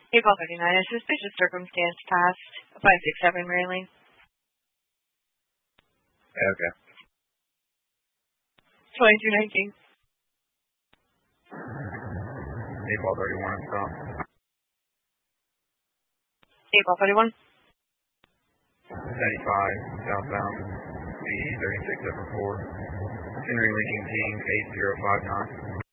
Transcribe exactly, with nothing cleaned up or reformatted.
April thirty-nine, a suspicious circumstance past five six seven Mary Lane. Okay. twenty-two nineteen. April thirty-one, stop. April thirty-one. seventy-five, southbound, B thirty-six seven four. Henry Lincoln King, eight zero five nine.